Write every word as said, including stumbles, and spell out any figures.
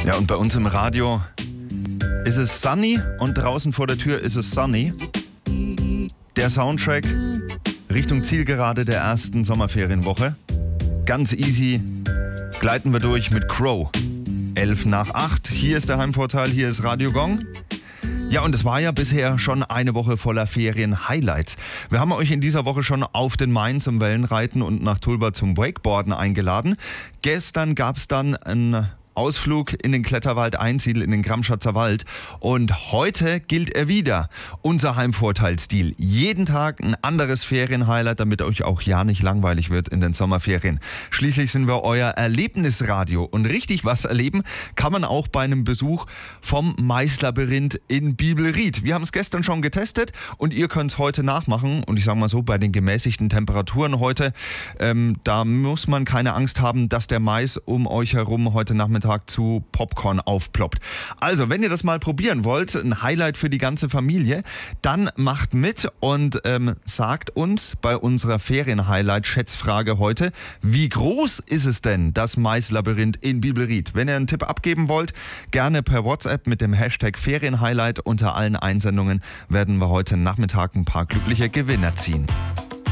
Ja, und bei uns im Radio ist es sunny und draußen vor der Tür ist es sunny. Der Soundtrack Richtung Zielgerade der ersten Sommerferienwoche. Ganz easy gleiten wir durch mit Crow. elf nach acht. Hier ist der Heimvorteil, hier ist Radio Gong. Ja, und es war ja bisher schon eine Woche voller Ferien-Highlights. Wir haben euch in dieser Woche schon auf den Main zum Wellenreiten und nach Tulba zum Wakeboarden eingeladen. Gestern gab es dann ein Ausflug in den Kletterwald Einsiedl in den Gramschatzer Wald und heute gilt er wieder. Unser Heimvorteilstil. Jeden Tag ein anderes Ferienhighlight, damit euch auch ja nicht langweilig wird in den Sommerferien. Schließlich sind wir euer Erlebnisradio und richtig was erleben kann man auch bei einem Besuch vom Maislabyrinth in Bibelried. Wir haben es gestern schon getestet und ihr könnt es heute nachmachen und ich sage mal so, bei den gemäßigten Temperaturen heute, ähm, da muss man keine Angst haben, dass der Mais um euch herum heute Nachmittag zu Popcorn aufploppt. Also, wenn ihr das mal probieren wollt, ein Highlight für die ganze Familie, dann macht mit und ähm, sagt uns bei unserer Ferien-Highlight-Schätzfrage heute, wie groß ist es denn, das Maislabyrinth in Bibelried? Wenn ihr einen Tipp abgeben wollt, gerne per WhatsApp mit dem Hashtag Ferienhighlight. Unter allen Einsendungen werden wir heute Nachmittag ein paar glückliche Gewinner ziehen.